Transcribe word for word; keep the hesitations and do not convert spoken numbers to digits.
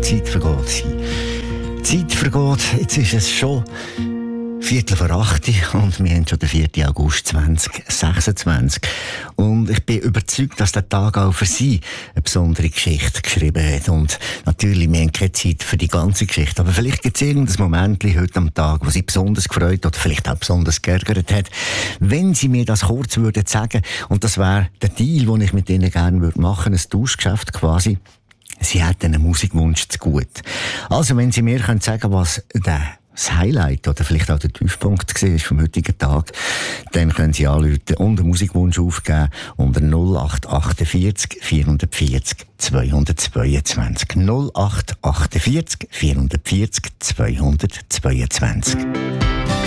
Zeit vergeht. Zeit vergeht, jetzt ist es schon Viertel vor acht und wir haben schon den vierten August zweitausendsechsundzwanzig. Und ich bin überzeugt, dass der Tag auch für Sie eine besondere Geschichte geschrieben hat. Und natürlich, wir haben keine Zeit für die ganze Geschichte, aber vielleicht gibt es irgendein Moment heute am Tag, wo Sie besonders gefreut oder vielleicht auch besonders geärgert hat. Wenn Sie mir das kurz würden sagen, und das wäre der Deal, den ich mit Ihnen gerne würde machen, ein Tauschgeschäft quasi. Sie hätten einen Musikwunsch zu gut. Also, wenn Sie mir können sagen, was der das Highlight oder vielleicht auch der Tiefpunkt war vom heutigen Tag, dann können Sie anrufen und einen Musikwunsch aufgeben unter null acht achtundvierzig vierhundertvierzig zweihundertzweiundzwanzig. null acht achtundvierzig vierhundertvierzig zweihundertzweiundzwanzig.